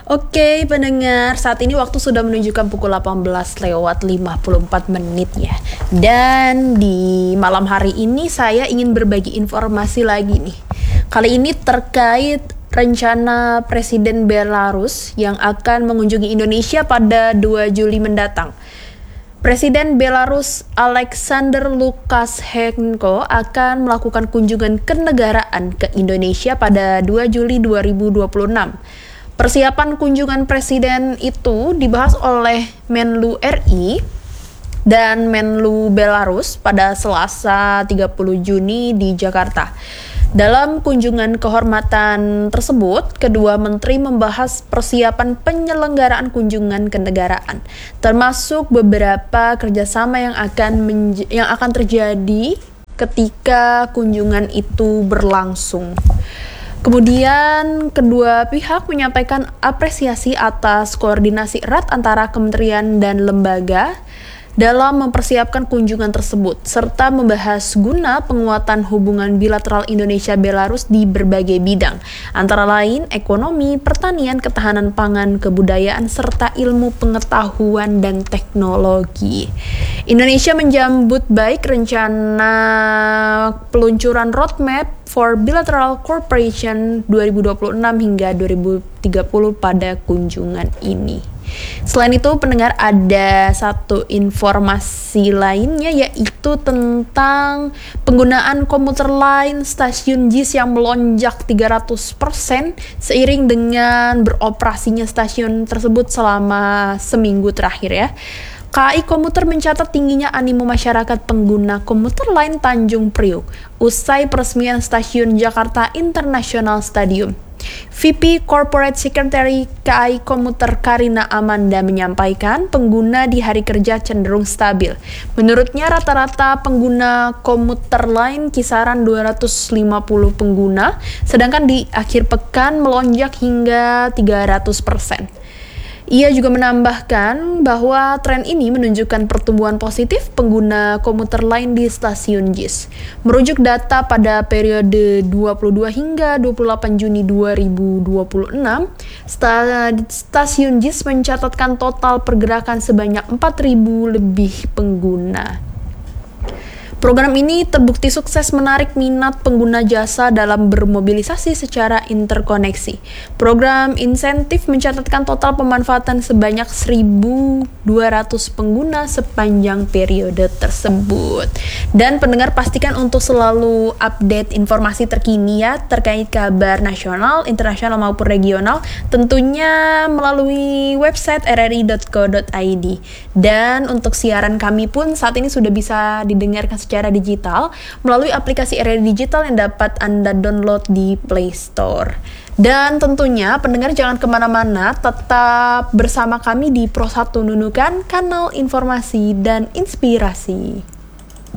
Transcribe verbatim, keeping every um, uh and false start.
Oke pendengar, saat ini waktu sudah menunjukkan pukul delapan belas lewat lima puluh empat menit ya. Dan di malam hari ini saya ingin berbagi informasi lagi nih. Kali ini terkait rencana Presiden Belarus yang akan mengunjungi Indonesia pada dua Juli mendatang. Presiden Belarus Alexander Lukashenko akan melakukan kunjungan kenegaraan ke Indonesia pada dua Juli dua ribu dua puluh enam. Persiapan kunjungan presiden itu dibahas oleh Menlu R I dan Menlu Belarus pada Selasa tiga puluh Juni di Jakarta. Dalam kunjungan kehormatan tersebut, kedua menteri membahas persiapan penyelenggaraan kunjungan kenegaraan, termasuk beberapa kerjasama yang akan menj- yang akan terjadi ketika kunjungan itu berlangsung. Kemudian kedua pihak menyampaikan apresiasi atas koordinasi erat antara kementerian dan lembaga dalam mempersiapkan kunjungan tersebut, serta membahas guna penguatan hubungan bilateral Indonesia-Belarus di berbagai bidang, antara lain ekonomi, pertanian, ketahanan pangan, kebudayaan, serta ilmu pengetahuan dan teknologi. Indonesia menjambut baik rencana peluncuran roadmap for Bilateral Cooperation dua ribu dua puluh enam hingga dua ribu tiga puluh pada kunjungan ini. Selain itu, pendengar, ada satu informasi lainnya, yaitu tentang penggunaan komuter lain stasiun J I S yang melonjak tiga ratus persen seiring dengan beroperasinya stasiun tersebut selama seminggu terakhir ya. K A I Komuter mencatat tingginya animo masyarakat pengguna komuter lain Tanjung Priuk usai peresmian stasiun Jakarta International Stadium. V P Corporate Secretary K A I Komuter Karina Amanda menyampaikan pengguna di hari kerja cenderung stabil. Menurutnya rata-rata pengguna komuter lain kisaran dua ratus lima puluh pengguna, sedangkan di akhir pekan melonjak hingga tiga ratus persen. Ia juga menambahkan bahwa tren ini menunjukkan pertumbuhan positif pengguna komuter lain di stasiun J I S. Merujuk data pada periode dua puluh dua hingga dua puluh delapan Juni dua ribu dua puluh enam, stasiun J I S mencatatkan total pergerakan sebanyak empat ribu lebih pengguna. Program ini terbukti sukses menarik minat pengguna jasa dalam bermobilisasi secara interkoneksi. Program insentif mencatatkan total pemanfaatan sebanyak seribu dua ratus pengguna sepanjang periode tersebut. Dan pendengar, pastikan untuk selalu update informasi terkini ya terkait kabar nasional, internasional maupun regional, tentunya melalui website r r i dot co dot i d. Dan untuk siaran kami pun saat ini sudah bisa didengarkan secara digital melalui aplikasi R R I Digital yang dapat Anda download di Play Store. Dan tentunya pendengar jangan kemana-mana, tetap bersama kami di Pro satu Nunukan, kanal informasi dan inspirasi.